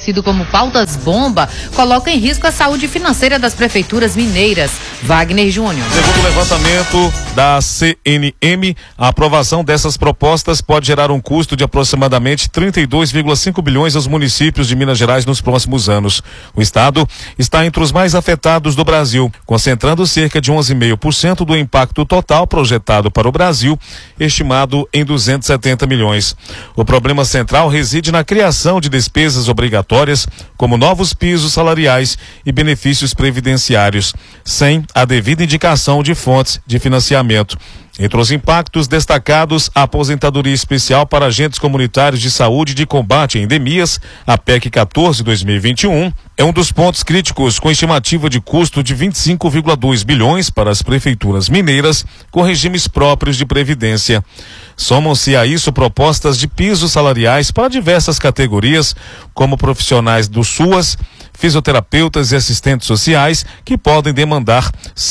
conhecido como pautas bomba, colocam em risco a saúde financeira das prefeituras mineiras. Wagner Júnior. Segundo o levantamento da CNM, a aprovação dessas propostas pode gerar um custo de aproximadamente 32,5 bilhões aos municípios de Minas Gerais nos próximos anos. O estado está entre os mais afetados do Brasil, concentrando cerca de 11,5% do impacto total projetado para o Brasil, estimado em 270 milhões. O problema central reside na criação de despesas obrigatórias, como novos pisos salariais e benefícios previdenciários, sem a devida indicação de fontes de financiamento. Entre os impactos destacados, a aposentadoria especial para agentes comunitários de saúde de combate a endemias, a PEC 14/2021, é um dos pontos críticos, com estimativa de custo de 25,2 bilhões para as prefeituras mineiras com regimes próprios de previdência. Somam-se a isso propostas de pisos salariais para diversas categorias, como profissionais do SUAS, fisioterapeutas e assistentes sociais, que podem demandar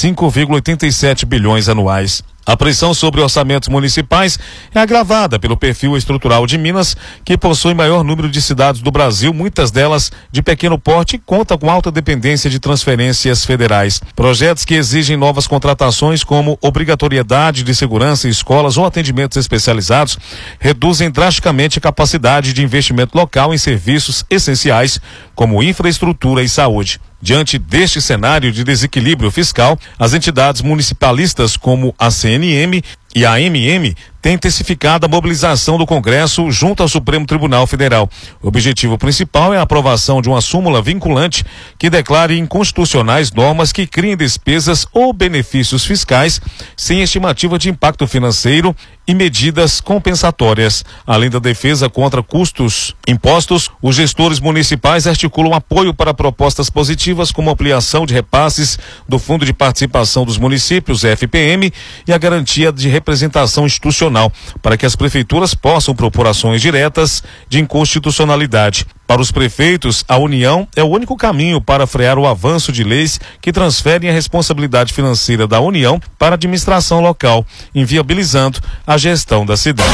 5,87 bilhões anuais. A pressão sobre orçamentos municipais é agravada pelo perfil estrutural de Minas, que possui maior número de cidades do Brasil, muitas delas de pequeno porte, e conta com alta dependência de transferências federais. Projetos que exigem novas contratações, como obrigatoriedade de segurança em escolas ou atendimentos especializados, reduzem drasticamente a capacidade de investimento local em serviços essenciais, como infraestrutura e saúde. Diante deste cenário de desequilíbrio fiscal, as entidades municipalistas como a CNM e a MM têm intensificado a mobilização do Congresso junto ao Supremo Tribunal Federal. O objetivo principal é a aprovação de uma súmula vinculante que declare inconstitucionais normas que criem despesas ou benefícios fiscais sem estimativa de impacto financeiro e medidas compensatórias. Além da defesa contra custos impostos, os gestores municipais articulam apoio para propostas positivas como ampliação de repasses do Fundo de Participação dos Municípios, FPM, e a garantia de representação institucional, para que as prefeituras possam propor ações diretas de inconstitucionalidade. Para os prefeitos, a União é o único caminho para frear o avanço de leis que transferem a responsabilidade financeira da União para a administração local, inviabilizando a gestão da cidade.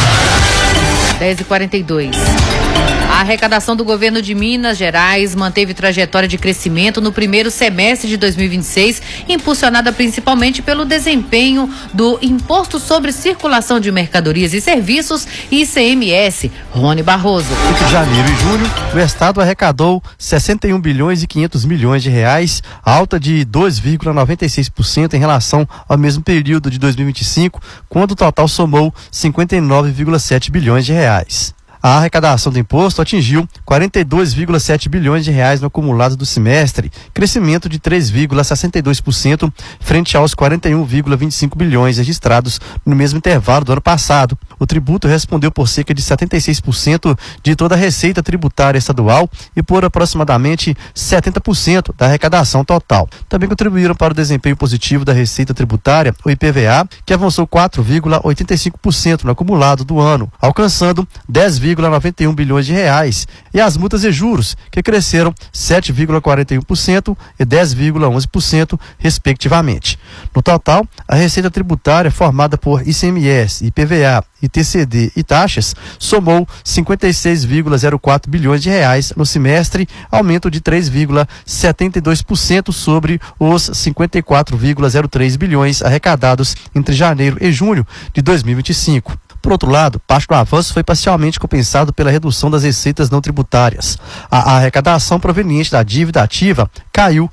10h42. A arrecadação do governo de Minas Gerais manteve trajetória de crescimento no primeiro semestre de 2026, impulsionada principalmente pelo desempenho do Imposto sobre Circulação de Mercadorias e Serviços, ICMS. Rony Barroso. Entre janeiro e julho, o Estado arrecadou 61 bilhões e 500 milhões de reais, alta de 2,96% em relação ao mesmo período de 2025, quando o total somou 59,7 bilhões de reais. A arrecadação do imposto atingiu 42,7 bilhões de reais no acumulado do semestre, crescimento de 3,62% frente aos 41,25 bilhões registrados no mesmo intervalo do ano passado. O tributo respondeu por cerca de 76% de toda a receita tributária estadual e por aproximadamente 70% da arrecadação total. Também contribuíram para o desempenho positivo da receita tributária, o IPVA, que avançou 4,85% no acumulado do ano, alcançando 10,91 bilhões de reais, e as multas e juros, que cresceram 7,41% e 10,11%, respectivamente. No total, a receita tributária formada por ICMS, IPVA, ITCD e taxas somou 56,04 bilhões de reais no semestre, aumento de 3,72% sobre os 54,03 bilhões arrecadados entre janeiro e junho de 2025. Por outro lado, parte do avanço foi parcialmente compensado pela redução das receitas não tributárias. A arrecadação proveniente da dívida ativa caiu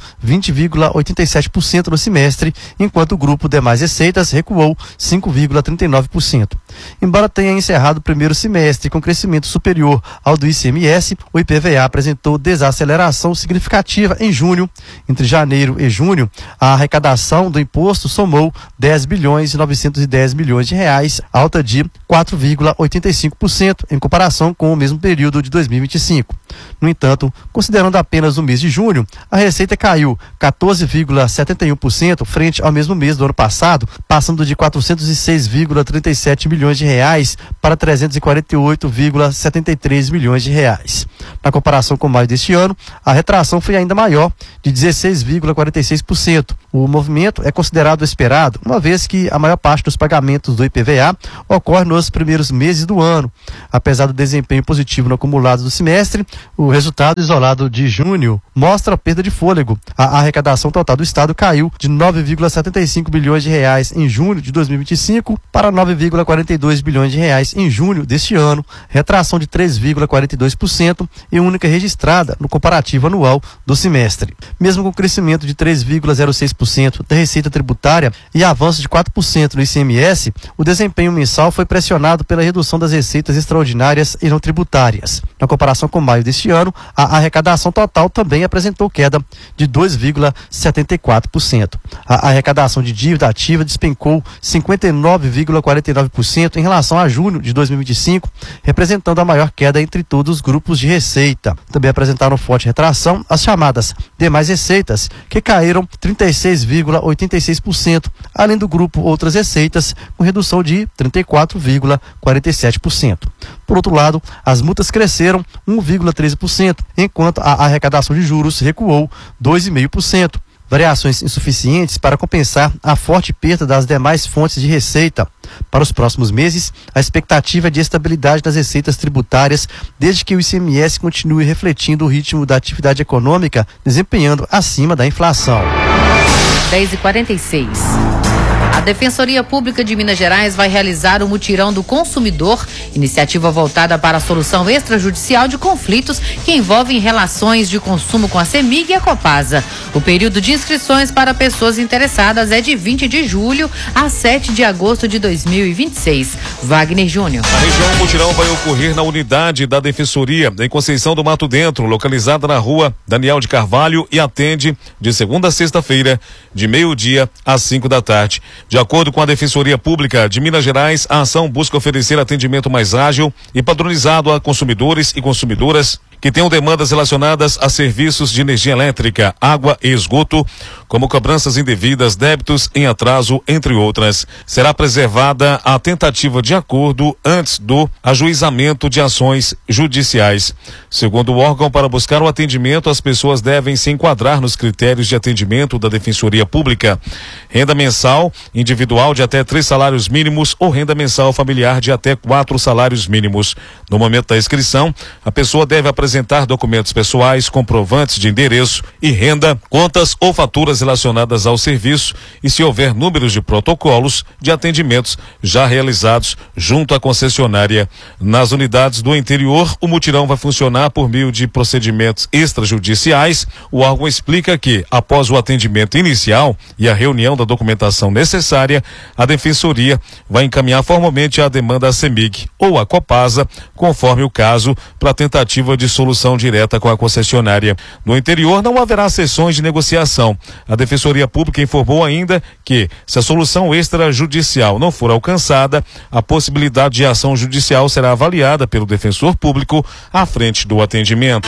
20,87% no semestre, enquanto o grupo Demais Receitas recuou 5,39%. Embora tenha encerrado o primeiro semestre com crescimento superior ao do ICMS, o IPVA apresentou desaceleração significativa em junho. Entre janeiro e junho, a arrecadação do imposto somou 10 bilhões e 910 milhões de reais, alta de 4,85% em comparação com o mesmo período de 2025. No entanto, considerando apenas o mês de junho, a receita caiu 14,71% frente ao mesmo mês do ano passado, passando de 406,37 milhões de reais para 348,73 milhões de reais. Na comparação com maio deste ano, a retração foi ainda maior, de 16,46%. O movimento é considerado esperado, uma vez que a maior parte dos pagamentos do IPVA ocorre nos primeiros meses do ano. Apesar do desempenho positivo no acumulado do semestre, o O resultado isolado de junho mostra a perda de fôlego. A arrecadação total do estado caiu de 9,75 bilhões de reais em junho de 2025 para 9,42 bilhões de reais em junho deste ano, retração de 3,42% e única registrada no comparativo anual do semestre. Mesmo com crescimento de 3,06% da receita tributária e avanço de 4% no ICMS, o desempenho mensal foi pressionado pela redução das receitas extraordinárias e não tributárias. Na comparação com maio deste ano, a arrecadação total também apresentou queda de 2,74%. A arrecadação de dívida ativa despencou 59,49% em relação a junho de 2025, representando a maior queda entre todos os grupos de receita. Também apresentaram forte retração as chamadas demais receitas, que caíram 36,86%, além do grupo outras receitas, com redução de 34,47%. Por outro lado, as multas cresceram 1,13%, enquanto a arrecadação de juros recuou 2,5%. Variações insuficientes para compensar a forte perda das demais fontes de receita. Para os próximos meses, a expectativa é de estabilidade das receitas tributárias, desde que o ICMS continue refletindo o ritmo da atividade econômica, desempenhando acima da inflação. 10h46. A Defensoria Pública de Minas Gerais vai realizar o Mutirão do Consumidor, iniciativa voltada para a solução extrajudicial de conflitos que envolvem relações de consumo com a CEMIG e a Copasa. O período de inscrições para pessoas interessadas é de 20 de julho a 7 de agosto de 2026. Wagner Júnior. A região Mutirão vai ocorrer na unidade da Defensoria, em Conceição do Mato Dentro, localizada na rua Daniel de Carvalho, e atende de segunda a sexta-feira, de meio-dia às 5 da tarde. De acordo com a Defensoria Pública de Minas Gerais, a ação busca oferecer atendimento mais ágil e padronizado a consumidores e consumidoras que tenham demandas relacionadas a serviços de energia elétrica, água e esgoto, como cobranças indevidas, débitos em atraso, entre outras. Será preservada a tentativa de acordo antes do ajuizamento de ações judiciais. Segundo o órgão, para buscar o atendimento, as pessoas devem se enquadrar nos critérios de atendimento da Defensoria Pública: renda mensal individual de até 3 salários mínimos ou renda mensal familiar de até 4 salários mínimos. No momento da inscrição, a pessoa deve apresentar documentos pessoais, comprovantes de endereço e renda, contas ou faturas relacionadas ao serviço e, se houver números de protocolos de atendimentos já realizados junto à concessionária. Nas unidades do interior, o mutirão vai funcionar por meio de procedimentos extrajudiciais. O órgão explica que, após o atendimento inicial e a reunião da documentação necessária, a Defensoria vai encaminhar formalmente a demanda à CEMIG ou à Copasa, conforme o caso, para tentativa de solução direta com a concessionária. No interior não haverá sessões de negociação. A Defensoria Pública informou ainda que, se a solução extrajudicial não for alcançada, a possibilidade de ação judicial será avaliada pelo defensor público à frente do atendimento.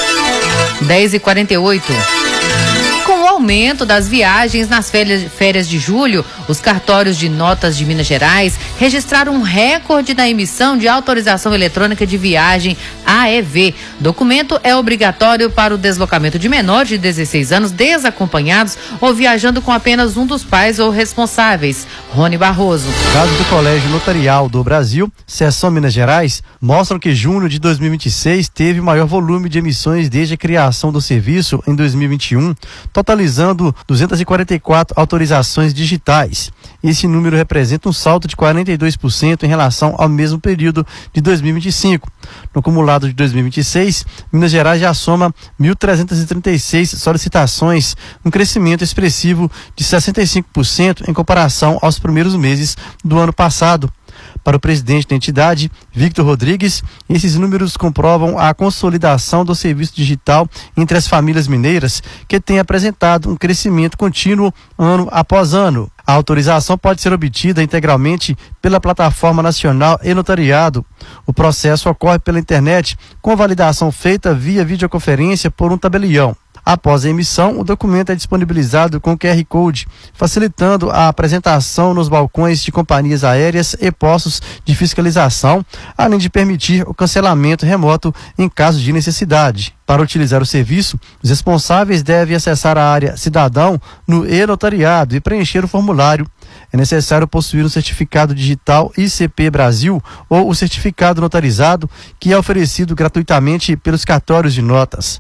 10h48. Com o aumento das viagens nas férias de julho, os cartórios de notas de Minas Gerais registraram um recorde na emissão de autorização eletrônica de viagem AEV. Documento é obrigatório para o deslocamento de menores de 16 anos desacompanhados ou viajando com apenas um dos pais ou responsáveis. Rony Barroso. Dados do Colégio Notarial do Brasil, Seção Minas Gerais, mostram que junho de 2026 teve o maior volume de emissões desde a criação do serviço em 2021, totalizando 244 autorizações digitais. Esse número representa um salto de 42% em relação ao mesmo período de 2025. No acumulado de 2026, Minas Gerais já soma 1.336 solicitações, um crescimento expressivo de 65% em comparação aos primeiros meses do ano passado. Para o presidente da entidade, Victor Rodrigues, esses números comprovam a consolidação do serviço digital entre as famílias mineiras, que tem apresentado um crescimento contínuo ano após ano. A autorização pode ser obtida integralmente pela Plataforma Nacional e-Notariado. O processo ocorre pela internet, com validação feita via videoconferência por um tabelião. Após a emissão, o documento é disponibilizado com QR Code, facilitando a apresentação nos balcões de companhias aéreas e postos de fiscalização, além de permitir o cancelamento remoto em caso de necessidade. Para utilizar o serviço, os responsáveis devem acessar a área Cidadão no e-Notariado e preencher o formulário. é necessário possuir um certificado digital ICP Brasil ou o certificado notarizado, que é oferecido gratuitamente pelos cartórios de notas.